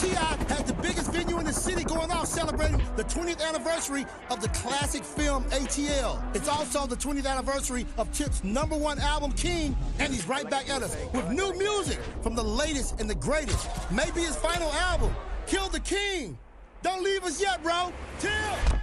TI has the biggest venue in the city going off celebrating the 20th anniversary of the classic film ATL. It's also the 20th anniversary of Tip's #1 album, King, and he's right back at us with new music from the latest and the greatest. Maybe his final album, Kill the King. Don't leave us yet, bro. Tip!